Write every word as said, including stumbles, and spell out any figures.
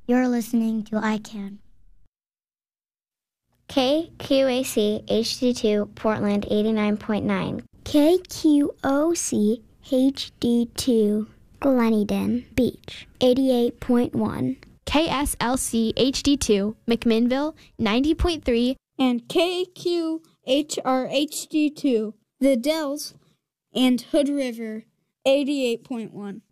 You're listening to I CAN. K Q A C H D two Portland eighty-nine point nine. K Q O C H D two Gleneden Beach eighty-eight point one. K S L C H D two McMinnville ninety point three. And K Q H R H D two The Dells and Hood River eighty-eight point one.